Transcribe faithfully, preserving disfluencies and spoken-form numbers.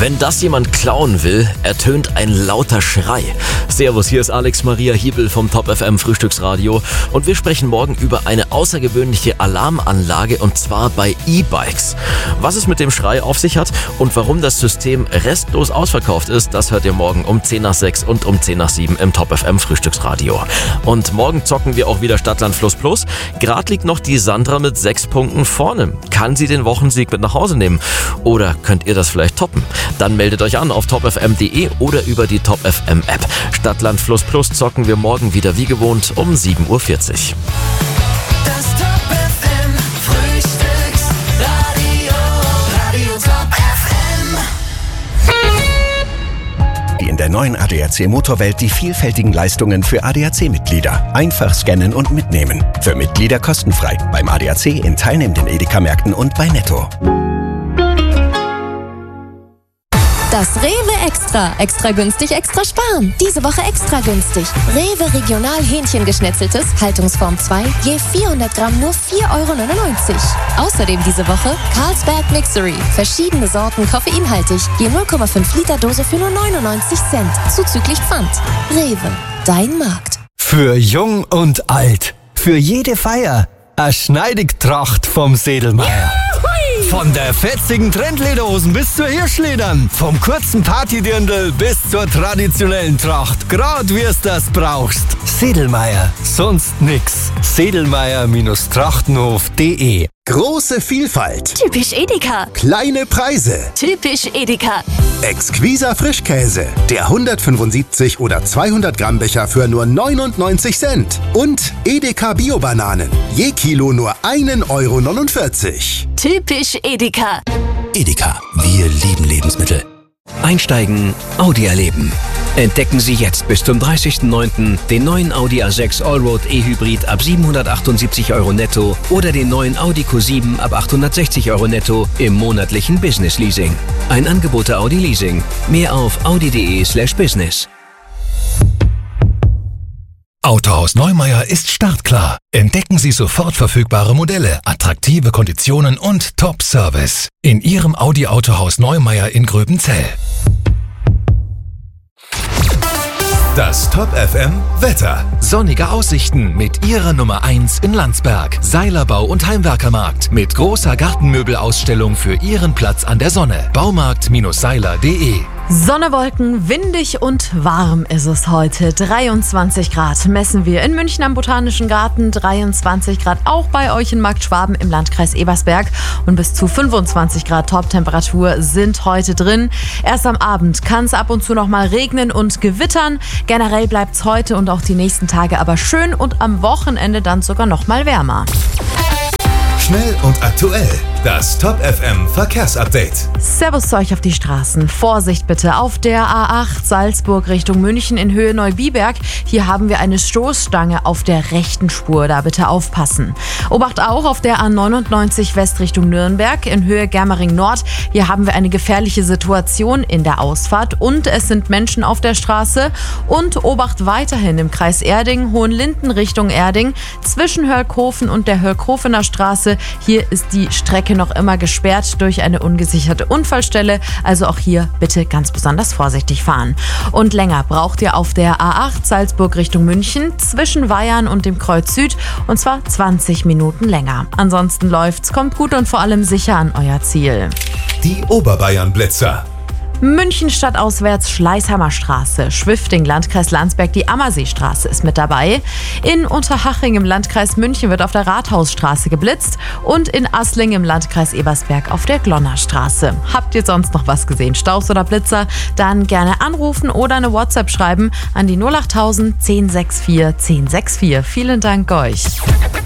Wenn das jemand klauen will, ertönt ein lauter Schrei. Servus, hier ist Alex Maria Hiebel vom Top F M Frühstücksradio und wir sprechen morgen über eine außergewöhnliche Alarmanlage und zwar bei E-Bikes. Was es mit dem Schrei auf sich hat und warum das System restlos ausverkauft ist, das hört ihr morgen um zehn nach sechs und um zehn nach sieben im Top F M Frühstücksradio. Und morgen zocken wir auch wieder Stadtland Fluss Plus. Gerade liegt noch die Sandra mit sechs Punkten vorne. Kann sie den Wochensieg mit nach Hause nehmen? Oder könnt ihr das vielleicht toppen? Dann meldet euch an auf top f m punkt d e oder über die Top F M App. Stadtland Fluss Plus zocken wir morgen wieder wie gewohnt um sieben Uhr vierzig. Das Top F M Frühstücksradio, Radio Top F M. In der neuen A D A C Motorwelt die vielfältigen Leistungen für A D A C-Mitglieder. Einfach scannen und mitnehmen. Für Mitglieder kostenfrei. Beim A D A C in teilnehmenden Edeka-Märkten und bei Netto. Das Rewe Extra. Extra günstig, extra sparen. Diese Woche extra günstig. Rewe Regional Hähnchengeschnetzeltes, Haltungsform zwei, je vierhundert Gramm nur vier Euro neunundneunzig. Außerdem diese Woche Carlsberg Mixery. Verschiedene Sorten koffeinhaltig, je null Komma fünf Liter Dose für nur neunundneunzig Cent. Zuzüglich Pfand. Rewe, dein Markt. Für jung und alt. Für jede Feier. Eine Schneidigtracht vom Sedelmeier. Von der fetzigen Trendlederhosen bis zur Hirschledern. Vom kurzen Partydirndl bis zur traditionellen Tracht. Grad wie es das brauchst. Sedelmeier. Sonst nix. Sedelmeier Trachtenhof punkt de. Große Vielfalt. Typisch Edeka. Kleine Preise. Typisch Edeka. Exquiser Frischkäse. Der hundertfünfundsiebzig oder zweihundert Gramm Becher für nur neunundneunzig Cent. Und Edeka Bio-Bananen. Je Kilo nur ein Euro neunundvierzig. Typisch Edeka. Edeka. Wir lieben Lebensmittel. Einsteigen, Audi erleben. Entdecken Sie jetzt bis zum dreißigsten neunten den neuen Audi A sechs Allroad E-Hybrid ab siebenhundertachtundsiebzig Euro netto oder den neuen Audi Q sieben ab achthundertsechzig Euro netto im monatlichen Business Leasing. Ein Angebot der Audi Leasing. Mehr auf audi punkt de slash business. Autohaus Neumeier ist startklar. Entdecken Sie sofort verfügbare Modelle, attraktive Konditionen und Top-Service. In Ihrem Audi Autohaus Neumeier in Gröbenzell. Das Top F M Wetter. Sonnige Aussichten mit Ihrer Nummer eins in Landsberg. Seilerbau und Heimwerkermarkt mit großer Gartenmöbelausstellung für Ihren Platz an der Sonne. Baumarkt Seiler punkt de. Sonne, Wolken, windig und warm ist es heute. dreiundzwanzig Grad messen wir in München am Botanischen Garten, dreiundzwanzig Grad auch bei euch in Markt Schwaben im Landkreis Ebersberg und bis zu fünfundzwanzig Grad Toptemperatur sind heute drin. Erst am Abend kann es ab und zu noch mal regnen und gewittern. Generell bleibt es heute und auch die nächsten Tage aber schön und am Wochenende dann sogar noch mal wärmer. Schnell und aktuell. Das Top F M Verkehrsupdate. Servus zu euch auf die Straßen. Vorsicht bitte auf der A acht Salzburg Richtung München in Höhe Neubiberg. Hier haben wir eine Stoßstange auf der rechten Spur. Da bitte aufpassen. Obacht auch auf der A neunundneunzig West Richtung Nürnberg in Höhe Germering Nord. Hier haben wir eine gefährliche Situation in der Ausfahrt und es sind Menschen auf der Straße. Und Obacht weiterhin im Kreis Erding, Hohenlinden Richtung Erding zwischen Höllkhofen und der Höllkhofener Straße. Hier ist die Strecke noch immer gesperrt durch eine ungesicherte Unfallstelle. Also auch hier bitte ganz besonders vorsichtig fahren. Und länger braucht ihr auf der A acht Salzburg Richtung München zwischen Weyarn und dem Kreuz Süd und zwar zwanzig Minuten länger. Ansonsten läuft's, kommt gut und vor allem sicher an euer Ziel. Die Oberbayern-Blitzer. München stadtauswärts Schleißheimer Straße, Schwifting, Landkreis Landsberg, die Ammerseestraße ist mit dabei. In Unterhaching im Landkreis München wird auf der Rathausstraße geblitzt und in Assling im Landkreis Ebersberg auf der Glonnerstraße. Habt ihr sonst noch was gesehen, Staus oder Blitzer? Dann gerne anrufen oder eine WhatsApp schreiben an die null acht null null eins null sechs vier eins sechs vier. Vielen Dank euch.